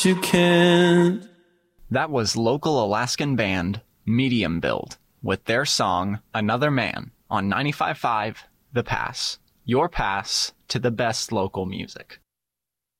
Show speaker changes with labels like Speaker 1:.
Speaker 1: You can't.
Speaker 2: That was local Alaskan band Medium Build with their song Another Man on 95.5 The Pass. Your pass to the best local music.